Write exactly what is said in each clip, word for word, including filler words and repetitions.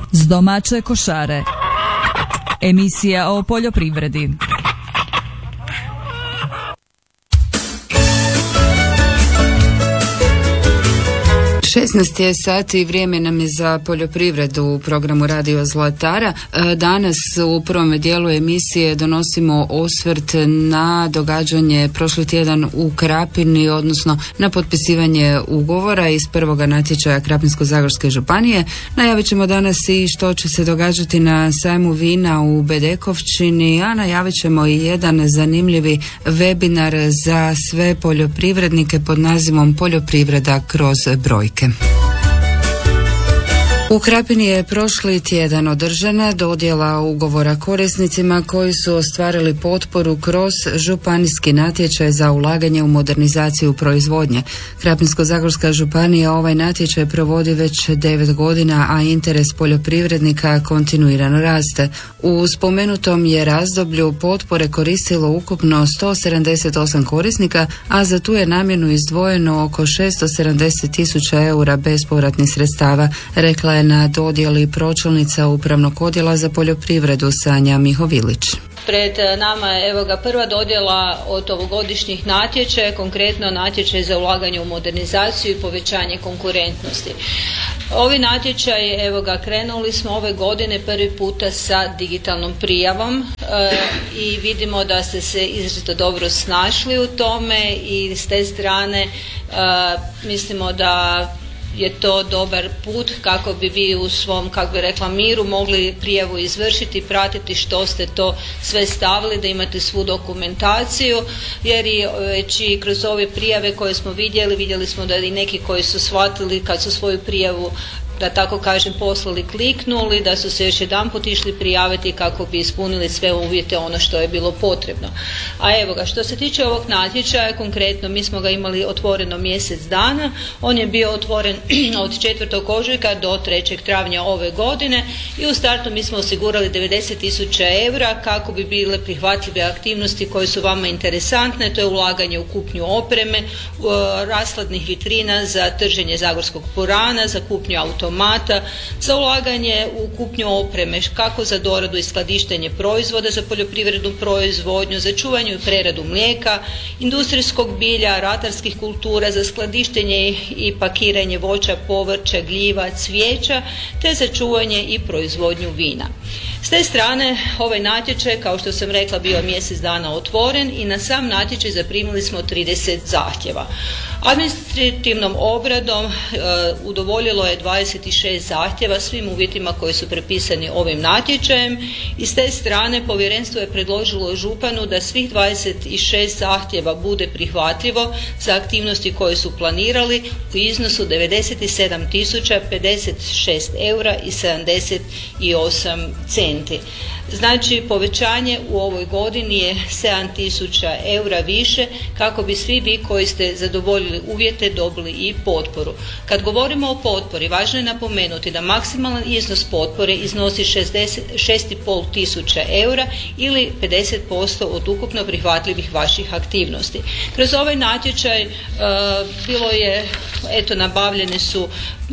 S domaće košare. Emisija o poljoprivredi. šesnaest je sati i vrijeme nam je za poljoprivredu u programu Radio Zlatara. Danas u prvom dijelu emisije donosimo osvrt na događanje prošli tjedan u Krapini, odnosno na potpisivanje ugovora iz prvoga natječaja Krapinsko-zagorske županije. Najavit ćemo danas i što će se događati na sajmu vina u Bedekovčini, a najavit ćemo i jedan zanimljivi webinar za sve poljoprivrednike pod nazivom Poljoprivreda kroz brojke. U Krapini je prošli tjedan održana dodjela ugovora korisnicima koji su ostvarili potporu kroz županijski natječaj za ulaganje u modernizaciju proizvodnje. Krapinsko-zagorska županija ovaj natječaj provodi već devet godina, a interes poljoprivrednika kontinuirano raste. U spomenutom je razdoblju potpore koristilo ukupno sto sedamdeset osam korisnika, a za tu je namjenu izdvojeno oko šesto sedamdeset tisuća eura bespovratnih sredstava, rekla je na dodjeli pročelnica Upravnog odjela za poljoprivredu Sanja Mihovilić. Pred nama je evo ga prva dodjela od ovogodišnjih natječaja, konkretno natječaj za ulaganje u modernizaciju i povećanje konkurentnosti. Ovi natječaj, evo ga, krenuli smo ove godine prvi puta sa digitalnom prijavom e, i vidimo da ste se izrazito dobro snašli u tome i s te strane e, mislimo da je to dobar put kako bi vi u svom, kako bi rekla, miru mogli prijavu izvršiti, pratiti što ste to sve stavili, da imate svu dokumentaciju, jer i već i kroz ove prijave koje smo vidjeli, vidjeli smo da i neki koji su shvatili kad su svoju prijavu, da tako kažem, poslali, kliknuli, da su se još jedanput išli prijaviti kako bi ispunili sve uvjete, ono što je bilo potrebno. A evo ga, što se tiče ovog natječaja, konkretno mi smo ga imali otvoreno mjesec dana, on je bio otvoren od četvrtog ožujka do trećeg travnja ove godine i u startu mi smo osigurali devedeset tisuća eura kako bi bile prihvatljive aktivnosti koje su vama interesantne, to je ulaganje u kupnju opreme, rashladnih vitrina za trženje zagorskog purana, za kupnju automata, za ulaganje u kupnju opreme, kako za doradu i skladištenje proizvoda za poljoprivrednu proizvodnju, za čuvanje i preradu mlijeka, industrijskog bilja, ratarskih kultura, za skladištenje i pakiranje voća, povrća, gljiva, cvijeća, te za čuvanje i proizvodnju vina. S te strane ovaj natječaj, kao što sam rekla, bio mjesec dana otvoren i na sam natječaj zaprimili smo trideset zahtjeva. Administrativnom obradom e, udovoljilo je dvadeset šest zahtjeva svim uvjetima koji su prepisani ovim natječajem i s te strane povjerenstvo je predložilo županu da svih dvadeset šest zahtjeva bude prihvatljivo za aktivnosti koje su planirali u iznosu devedeset sedam tisuća pedeset šest eura i sedamdeset osam centi. Znači, povećanje u ovoj godini je sedam tisuća eura više kako bi svi vi koji ste zadovoljili uvjete dobili i potporu. Kad govorimo o potpori, važno je napomenuti da maksimalan iznos potpore iznosi šest i pol tisuća eura ili pedeset posto od ukupno prihvatljivih vaših aktivnosti. Kroz ovaj natječaj uh, bilo je, eto, nabavljene su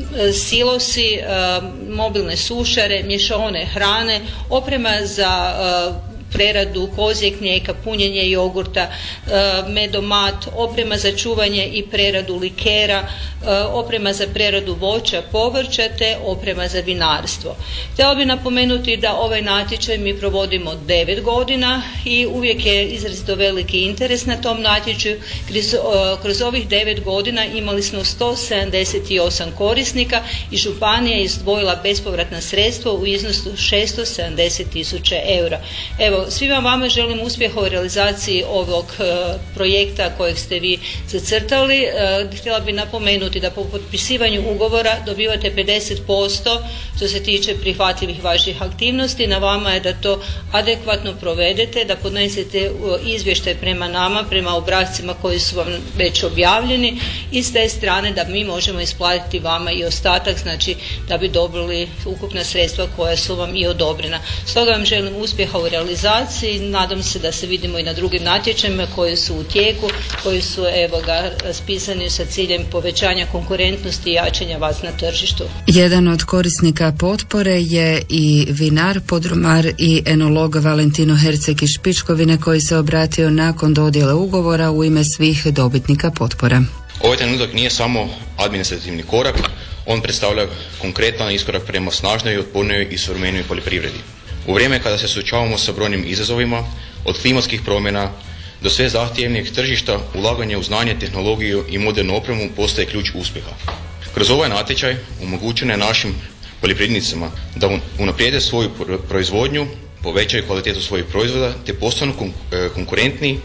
silosi, uh, mobilne sušare, mješovine hrane, oprema za uh, preradu kozjeg mlijeka, punjenje jogurta, medomat, oprema za čuvanje i preradu likera, oprema za preradu voća, povrća te oprema za vinarstvo. Htjela bih napomenuti da ovaj natječaj mi provodimo devet godina i uvijek je izrazito veliki interes na tom natječaju. Kroz, kroz ovih devet godina imali smo sto sedamdeset osam korisnika i županija je izdvojila bespovratna sredstva u iznosu šesto sedamdeset tisuća eura. Evo, svima vama želim uspjeha u realizaciji ovog e, projekta kojeg ste vi zacrtali. E, htjela bih napomenuti da po potpisivanju ugovora dobivate pedeset posto što se tiče prihvatljivih vaših aktivnosti. Na vama je da to adekvatno provedete, da podnesete izvještaj prema nama, prema obrascima koji su vam već objavljeni i s te strane da mi možemo isplatiti vama i ostatak, znači da bi dobili ukupna sredstva koja su vam i odobrena. Stoga vam želim uspjeha u realizaciji modernizaciji. Nadam se da se vidimo i na drugim natječajima koji su u tijeku, koji su evo ga raspisani sa ciljem povećanja konkurentnosti i jačanja vas na tržištu. Jedan od korisnika potpore je i vinar, podrumar i enolog Valentino Herceg iz Špičkovine, koji se obratio nakon dodjele ugovora u ime svih dobitnika potpora. Ovaj trenutak nije samo administrativni korak, on predstavlja konkretan iskorak prema snažnoj i otpornijoj i suvremenijoj poljoprivredi. U vrijeme kada se suočavamo sa brojnim izazovima, od klimatskih promjena do sve zahtjevnijeg tržišta, ulaganje u znanje, tehnologiju i modernu opremu postaje ključ uspjeha. Kroz ovaj natječaj omogućeno je našim poljoprivrednicima da unaprijede svoju proizvodnju, povećaju kvalitetu svojih proizvoda te postanu konkurentniji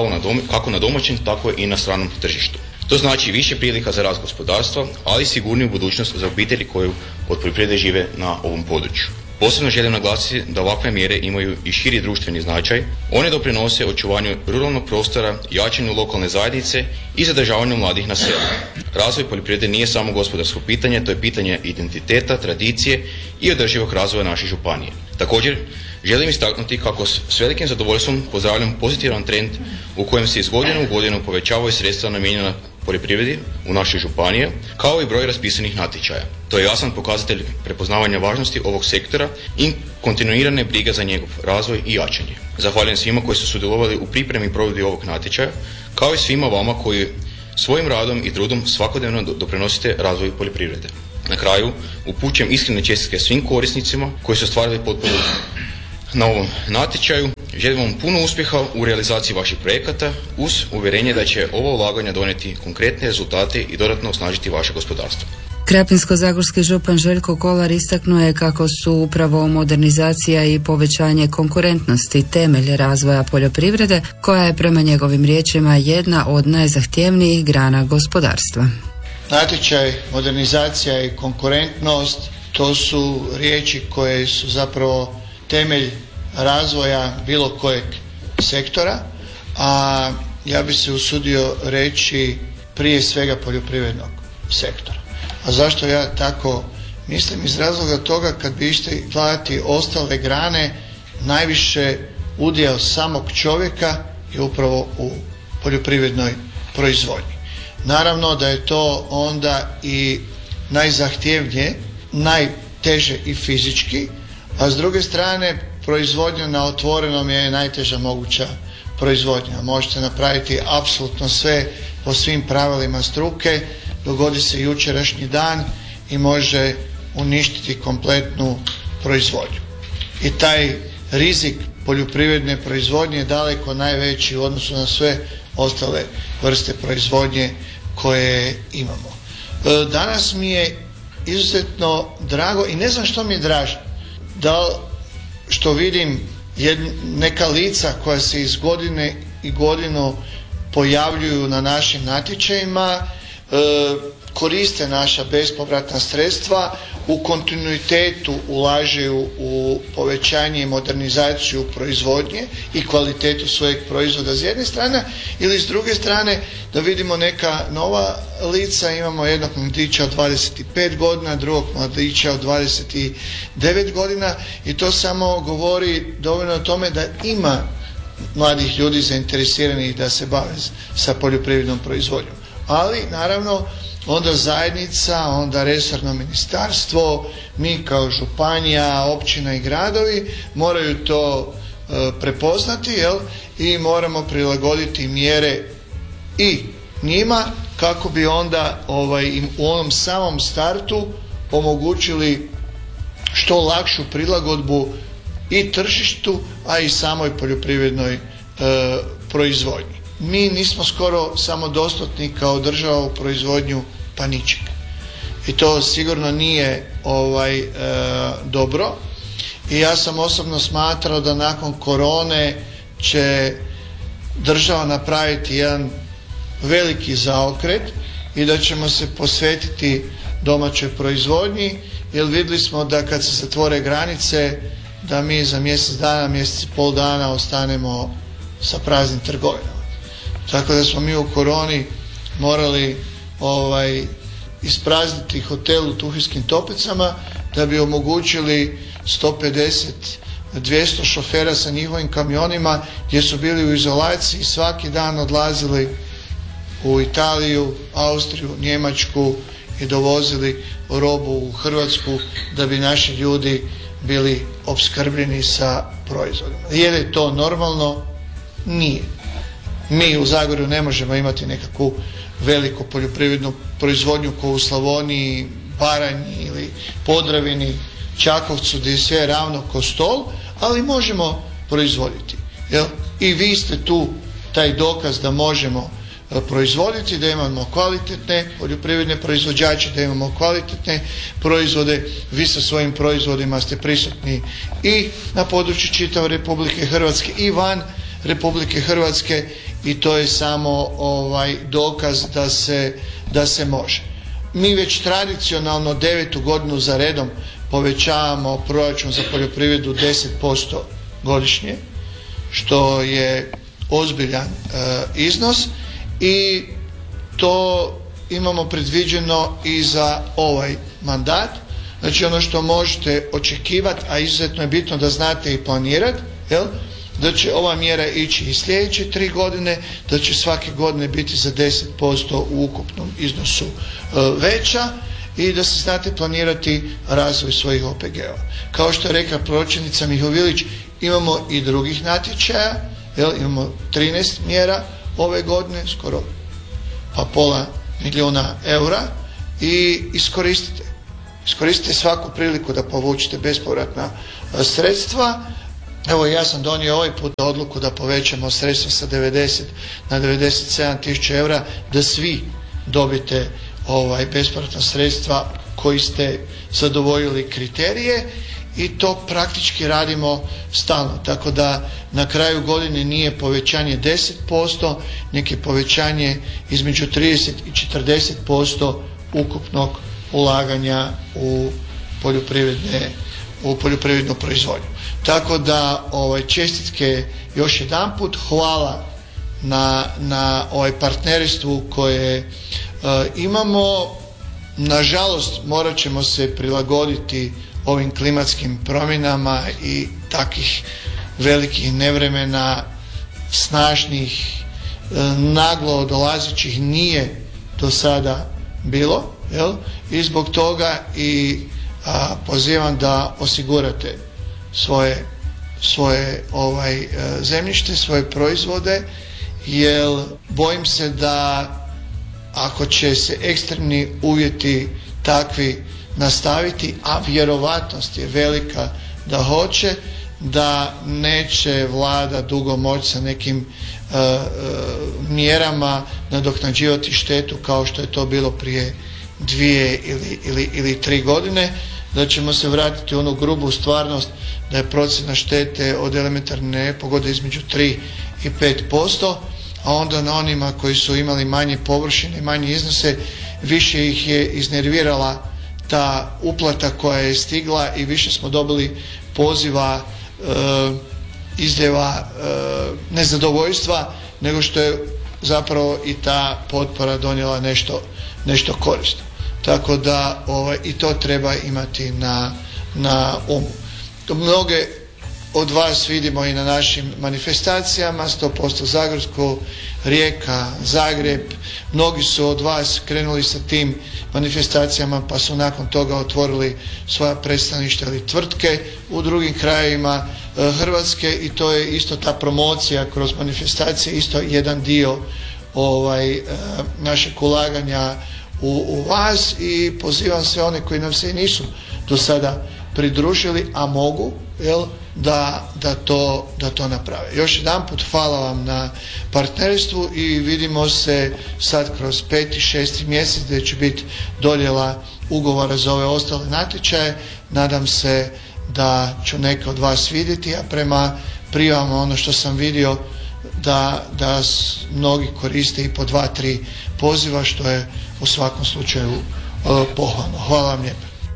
kako na domaćem, tako i na stranom tržištu. To znači više prilika za rast gospodarstva, ali i sigurniju budućnost za obitelji koju od poljoprivrede žive na ovom području. Posebno želim naglasiti da ovakve mjere imaju i širi društveni značaj. One doprinose očuvanju ruralnog prostora, jačanju lokalne zajednice i zadržavanju mladih na selu. Razvoj poljoprivrede nije samo gospodarsko pitanje, to je pitanje identiteta, tradicije i održivog razvoja naše županije. Također, želim istaknuti kako s velikim zadovoljstvom pozdravljam pozitivan trend u kojem se iz godine u godinu povećavaju sredstva namijenjena poljoprivredi u našoj županiji, kao i broj raspisanih natječaja. To je jasan pokazatelj prepoznavanja važnosti ovog sektora i kontinuirane brige za njegov razvoj i jačanje. Zahvaljujem svima koji su sudjelovali u pripremi i provedbi ovog natječaja, kao i svima vama koji svojim radom i trudom svakodnevno doprinosite razvoju poljoprivrede. Na kraju upućujem iskrene čestitke svim korisnicima koji su ostvarili potporu na ovom natječaju. Želim vam puno uspjeha u realizaciji vaših projekata uz uvjerenje da će ova ulaganja donijeti konkretne rezultate i dodatno osnažiti vaše gospodarstvo. Krapinsko-zagorski župan Željko Kolar istaknuo je kako su upravo modernizacija i povećanje konkurentnosti temelj razvoja poljoprivrede, koja je prema njegovim riječima jedna od najzahtjevnijih grana gospodarstva. Natječaj, modernizacija i konkurentnost, to su riječi koje su zapravo temelj razvoja bilo kojeg sektora, a ja bi se usudio reći prije svega poljoprivrednog sektora. A zašto ja tako mislim? Iz razloga toga kad bi išli gledati ostale grane, najviše udjel samog čovjeka je upravo u poljoprivrednoj proizvodnji. Naravno da je to onda i najzahtjevnije, najteže i fizički, a s druge strane proizvodnja na otvorenom je najteža moguća proizvodnja. Možete napraviti apsolutno sve po svim pravilima struke, dogodi se jučerašnji dan i može uništiti kompletnu proizvodnju. I taj rizik poljoprivredne proizvodnje je daleko najveći u odnosu na sve ostale vrste proizvodnje koje imamo. Danas mi je izuzetno drago i ne znam što mi je draže. Da li što vidim neka lica koja se iz godine i godinu pojavljuju na našim natječajima, koriste naša bespovratna sredstva, u kontinuitetu ulažu u povećanje i modernizaciju proizvodnje i kvalitetu svojeg proizvoda s jedne strane, ili s druge strane da vidimo neka nova lica. Imamo jednog mladića od dvadeset pet godina, drugog mladića od dvadeset devet godina i to samo govori dovoljno o tome da ima mladih ljudi zainteresiranih da se bave sa poljoprivrednom proizvodnjom. Ali naravno onda zajednica, onda resorno ministarstvo, mi kao županija, općina i gradovi moraju to e, prepoznati, jel? I moramo prilagoditi mjere i njima kako bi onda ovaj, im u onom samom startu omogućili što lakšu prilagodbu i tržištu, a i samoj poljoprivrednoj e, proizvodnji. Mi nismo skoro samodostatni kao država u proizvodnju pa ničeg. I to sigurno nije ovaj, e, dobro. I ja sam osobno smatrao da nakon korone će država napraviti jedan veliki zaokret i da ćemo se posvetiti domaćoj proizvodnji, jer vidjeli smo da kad se zatvore granice, da mi za mjesec dana, mjesec i pol dana ostanemo sa praznim trgovinama. Tako da smo mi u koroni morali ovaj, isprazniti hotel u Tuhinskim Toplicama da bi omogućili sto pedeset dvjesto šofera sa njihovim kamionima gdje su bili u izolaciji, svaki dan odlazili u Italiju, Austriju, Njemačku i dovozili robu u Hrvatsku da bi naši ljudi bili opskrbljeni sa proizvodima. Je li to normalno? Nije. Mi u Zagorju ne možemo imati nekakvu veliku poljoprivrednu proizvodnju kao u Slavoniji, Baranji ili Podravini, Čakovcu gdje je sve ravno ko stol, ali možemo proizvoditi. Jel? I vi ste tu taj dokaz da možemo proizvoditi, da imamo kvalitetne poljoprivredne proizvođače, da imamo kvalitetne proizvode. Vi sa svojim proizvodima ste prisutni i na području čitave Republike Hrvatske i van Republike Hrvatske i to je samo ovaj dokaz da se, da se može. Mi već tradicionalno devetu godinu za redom povećavamo proračun za poljoprivredu deset posto godišnje, što je ozbiljan e, iznos i to imamo predviđeno i za ovaj mandat. Znači ono što možete očekivati, a izuzetno je bitno da znate i planirati, jel? Da će ova mjera ići i sljedeće tri godine, da će svake godine biti za deset posto u ukupnom iznosu e, veća i da se znate planirati razvoj svojih O P G-ova. Kao što je rekla pročelnica Mihovilić, imamo i drugih natječaja, jel? Imamo trinaest mjera ove godine, skoro pa pola milijuna eura i iskoristite. Iskoristite svaku priliku da povučete bespovratna sredstva. Evo ja sam donio ovaj put odluku da povećamo sredstva sa devedeset na devedeset sedam tisuća eura, da svi dobite ovaj bespovratna sredstva koji ste zadovoljili kriterije i to praktički radimo stalno. Tako da na kraju godine nije povećanje deset posto, nego je povećanje između trideset i četrdeset posto ukupnog ulaganja u poljoprivredne u poljoprivrednu proizvodnju. Tako da ovaj, čestitke još jedanput, hvala na, na ovaj partnerstvu koje uh, imamo. Nažalost morat ćemo se prilagoditi ovim klimatskim promjenama i takvih velikih nevremena, snažnih, uh, naglo dolazećih nije do sada bilo, jel? I zbog toga i a, pozivam da osigurate svoje, svoje ovaj, zemljište, svoje proizvode, jer bojim se da ako će se ekstremni uvjeti takvi nastaviti, a vjerovatnost je velika da hoće, da neće vlada dugo moći sa nekim uh, uh, mjerama nadoknađivati štetu kao što je to bilo prije dvije ili, ili, ili tri godine, da ćemo se vratiti u onu grubu stvarnost da je procjena štete od elementarne nepogode između tri i pet posto, a onda na onima koji su imali manje površine, manje iznose, više ih je iznervirala ta uplata koja je stigla i više smo dobili poziva, e, izljeva e, nezadovoljstva nego što je zapravo i ta potpora donijela nešto, nešto korisno. Tako da ovaj, i to treba imati na, na umu. Mnoge od vas vidimo i na našim manifestacijama, sto posto Zagorsko, Rijeka, Zagreb. Mnogi su od vas krenuli sa tim manifestacijama pa su nakon toga otvorili svoja predstavništva ili tvrtke u drugim krajevima e, Hrvatske i to je isto ta promocija kroz manifestacije, isto jedan dio ovaj, e, našeg ulaganja u, u vas i pozivam sve one koji nam se i nisu do sada pridružili, a mogu, jel, da, da, to, da to naprave. Još jedanput hvala vam na partnerstvu i vidimo se sad kroz peti, šesti mjesec gdje će biti dodjela ugovora za ove ostale natječaje. Nadam se da ću neke od vas vidjeti, a prema prijavama ono što sam vidio da, da mnogi koriste i po dva, tri poziva, što je u svakom slučaju uh, pohvalno. Hvala vam lijepo.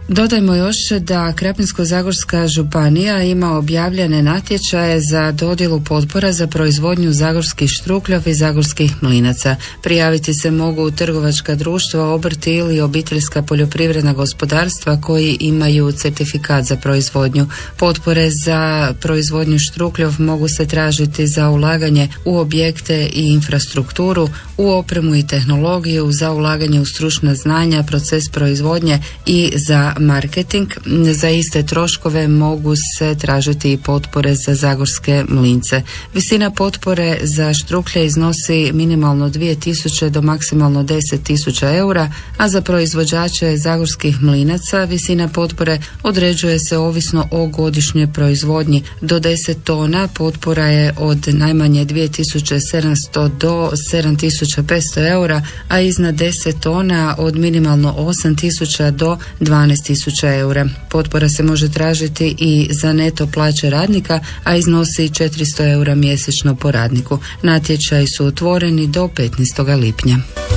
Dodajmo još da Krapinsko-zagorska županija ima objavljene natječaje za dodjelu potpora za proizvodnju zagorskih štrukljov i zagorskih mlinaca. Prijaviti se mogu trgovačka društva, obrti ili obiteljska poljoprivredna gospodarstva koji imaju certifikat za proizvodnju. Potpore za proizvodnju štrukljov mogu se tražiti za ulaganje u objekte i infrastrukturu, u opremu i tehnologiju, za ulaganje u stručna znanja, proces proizvodnje i za marketing. Za iste troškove mogu se tražiti i potpore za zagorske mlince. Visina potpore za štruklje iznosi minimalno dvije tisuće do maksimalno deset tisuća eura, a za proizvođače zagorskih mlinaca visina potpore određuje se ovisno o godišnjoj proizvodnji. Do deset tona potpora je od najmanje dvije tisuće sedamsto do sedam tisuća petsto eura, a iznad deset tona od minimalno osam tisuća do dvanaest tisuća eura. Potpora se može tražiti i za neto plaće radnika, a iznosi četiristo eura mjesečno po radniku. Natječaji su otvoreni do petnaestog lipnja.